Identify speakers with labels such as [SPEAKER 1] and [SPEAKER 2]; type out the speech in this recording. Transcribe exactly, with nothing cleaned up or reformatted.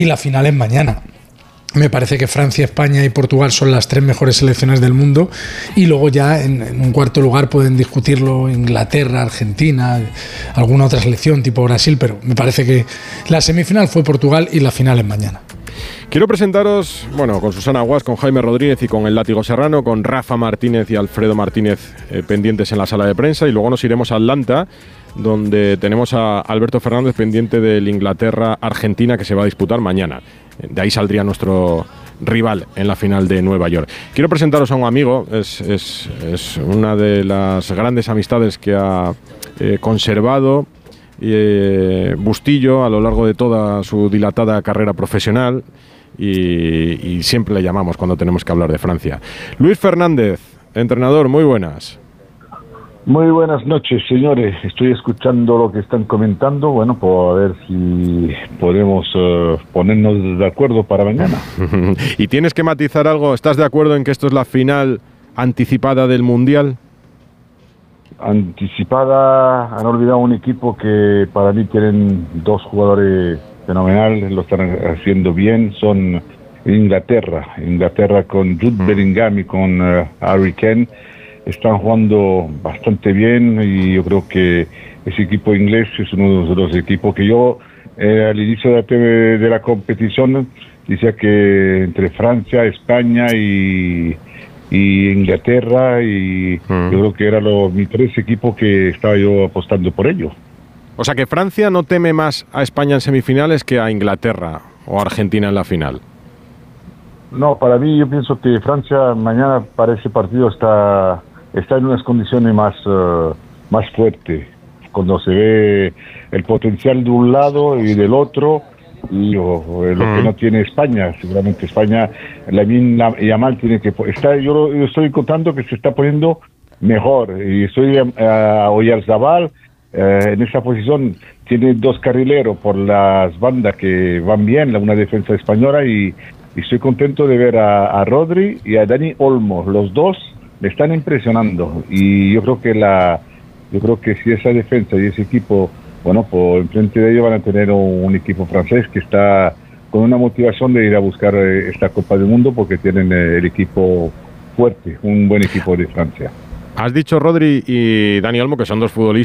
[SPEAKER 1] y la final es mañana. Me parece que Francia, España y Portugal son las tres mejores selecciones del mundo, y luego ya en, en un cuarto lugar pueden discutirlo Inglaterra, Argentina, alguna otra selección tipo Brasil, pero me parece que la semifinal fue Portugal y la final es mañana.
[SPEAKER 2] Quiero presentaros, bueno, con Susana Guas, con Jaime Rodríguez y con el Látigo Serrano, con Rafa Martínez y Alfredo Martínez eh, pendientes en la sala de prensa, y luego nos iremos a Atlanta, donde tenemos a Alberto Fernández pendiente del Inglaterra-Argentina que se va a disputar mañana. De ahí saldría nuestro rival en la final de Nueva York. Quiero presentaros a un amigo, es, es, es una de las grandes amistades que ha eh, conservado eh, Bustillo a lo largo de toda su dilatada carrera profesional, y, y siempre le llamamos cuando tenemos que hablar de Francia. Luis Fernández, entrenador, muy buenas.
[SPEAKER 3] Muy buenas noches, señores. Estoy escuchando lo que están comentando. Bueno, pues a ver si podemos uh, ponernos de acuerdo para mañana.
[SPEAKER 2] ¿Y tienes que matizar algo? ¿Estás de acuerdo en que esto es la final anticipada del Mundial?
[SPEAKER 3] Anticipada, han olvidado un equipo que para mí tienen dos jugadores fenomenales, lo están haciendo bien, son Inglaterra. Inglaterra con Jude Bellingham y con uh, Harry Kane. Están jugando bastante bien, y yo creo que ese equipo inglés es uno de los equipos que yo eh, al inicio de la, de la competición decía que entre Francia, España y, y Inglaterra, y mm. yo creo que eran los mis tres equipos que estaba yo apostando por ello.
[SPEAKER 2] O sea que Francia no teme más a España en semifinales que a Inglaterra o a Argentina en la final.
[SPEAKER 3] No, para mí yo pienso que Francia mañana para ese partido está... está en unas condiciones más, uh, más fuertes, cuando se ve el potencial de un lado y del otro, y o, o, lo uh-huh. que no tiene España. Seguramente España, Lamine Yamal tiene que... Está, yo, yo estoy contando que se está poniendo mejor, y estoy a uh, Oyarzabal uh, en esa posición, tiene dos carrileros por las bandas que van bien, una defensa española, y, y estoy contento de ver a, a Rodri y a Dani Olmo, los dos me están impresionando, y yo creo que la yo creo que si esa defensa y ese equipo, bueno, pues enfrente de ellos van a tener un, un equipo francés que está con una motivación de ir a buscar eh, esta Copa del Mundo, porque tienen eh, el equipo fuerte, un buen equipo de Francia.
[SPEAKER 2] Has dicho Rodri y Dani Olmo, que son dos futbolistas